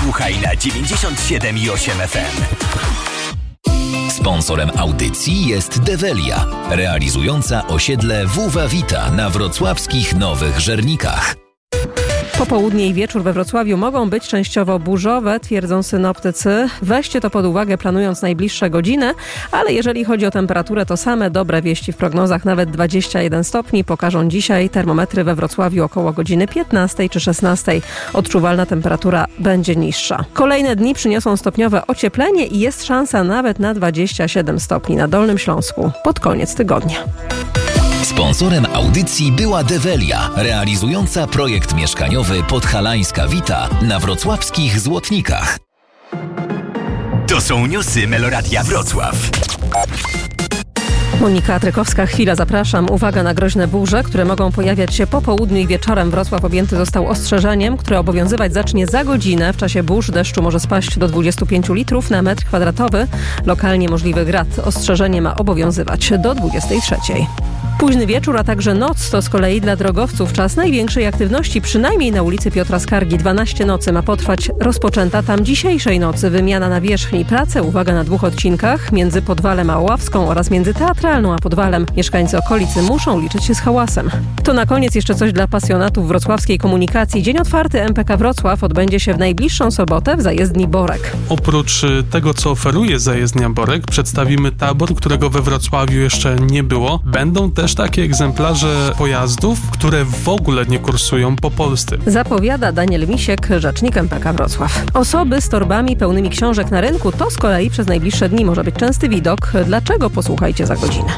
Słuchaj na 97,8 FM. Sponsorem audycji jest Develia, realizująca osiedle WW Vita na wrocławskich Nowych Żernikach. Popołudnie i wieczór we Wrocławiu mogą być częściowo burzowe, twierdzą synoptycy. Weźcie to pod uwagę, planując najbliższe godziny, ale jeżeli chodzi o temperaturę, to same dobre wieści w prognozach. Nawet 21 stopni pokażą dzisiaj termometry we Wrocławiu około godziny 15 czy 16. Odczuwalna temperatura będzie niższa. Kolejne dni przyniosą stopniowe ocieplenie i jest szansa nawet na 27 stopni na Dolnym Śląsku pod koniec tygodnia. Sponsorem audycji była Develia, realizująca projekt mieszkaniowy Podhalańska Vita na wrocławskich Złotnikach. To są newsy Meloradia Wrocław. Monika Trykowska, chwila, zapraszam. Uwaga na groźne burze, które mogą pojawiać się po południu i wieczorem. Wrocław objęty został ostrzeżeniem, które obowiązywać zacznie za godzinę. W czasie burz deszczu może spaść do 25 litrów na metr kwadratowy. Lokalnie możliwy grad. Ostrzeżenie ma obowiązywać do 23. Późny wieczór, a także noc to z kolei dla drogowców czas największej aktywności, przynajmniej na ulicy Piotra Skargi. 12 nocy ma potrwać rozpoczęta tam dzisiejszej nocy wymiana nawierzchni. Prace, uwaga, na 2 odcinkach między Podwalem a Oławską oraz między Teatralną a Podwalem. Mieszkańcy okolicy muszą liczyć się z hałasem. To na koniec jeszcze coś dla pasjonatów wrocławskiej komunikacji. Dzień otwarty MPK Wrocław odbędzie się w najbliższą sobotę w zajezdni Borek. Oprócz tego, co oferuje zajezdnia Borek, przedstawimy tabor, którego we Wrocławiu jeszcze nie było. Będą też takie egzemplarze pojazdów, które w ogóle nie kursują po Polsce. Zapowiada Daniel Misiek, rzecznik MPK Wrocław. Osoby z torbami pełnymi książek na rynku to z kolei przez najbliższe dni może być częsty widok. Dlaczego? Posłuchajcie za godzinę.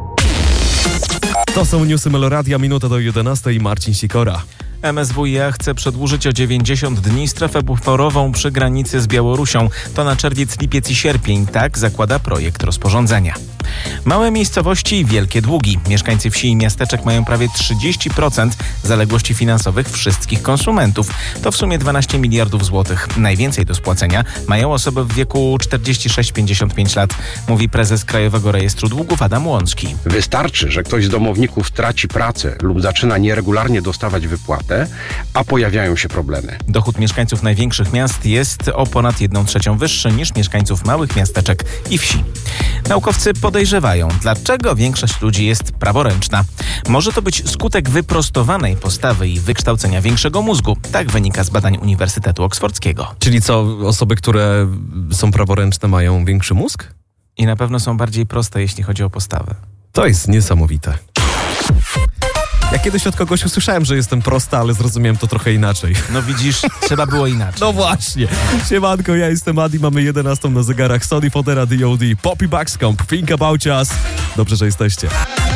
To są newsy Meloradia, minuta do 11. Marcin Sikora. MSWiA chce przedłużyć o 90 dni strefę buforową przy granicy z Białorusią. To na czerwiec, lipiec i sierpień. Tak zakłada projekt rozporządzenia. Małe miejscowości i wielkie długi. Mieszkańcy wsi i miasteczek mają prawie 30% zaległości finansowych wszystkich konsumentów. To w sumie 12 miliardów złotych. Najwięcej do spłacenia mają osoby w wieku 46-55 lat, mówi prezes Krajowego Rejestru Długów Adam Łącki. Wystarczy, że ktoś z domowników traci pracę lub zaczyna nieregularnie dostawać wypłatę, a pojawiają się problemy. Dochód mieszkańców największych miast jest o ponad 1/3 wyższy niż mieszkańców małych miasteczek i wsi. Naukowcy podejrzewają, dlaczego większość ludzi jest praworęczna. Może to być skutek wyprostowanej postawy i wykształcenia większego mózgu. Tak wynika z badań Uniwersytetu Oksfordzkiego. Czyli co, osoby, które są praworęczne, mają większy mózg? I na pewno są bardziej proste, jeśli chodzi o postawę. To jest niesamowite. Ja kiedyś od kogoś usłyszałem, że jestem prosta, ale zrozumiałem to trochę inaczej. No widzisz, trzeba było inaczej. No właśnie. Siemanko, ja jestem Adi, mamy 11 na zegarach. Sony Fodera, D.O.D. Poppy Buxcomb, Think About Us. Dobrze, że jesteście.